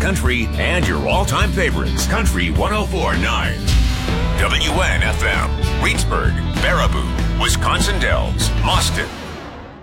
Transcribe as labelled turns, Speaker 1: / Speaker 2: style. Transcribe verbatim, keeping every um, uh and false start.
Speaker 1: country and your all-time favorites. Country one oh four point nine. W N F M. Reedsburg, Baraboo, Wisconsin Dells, Austin,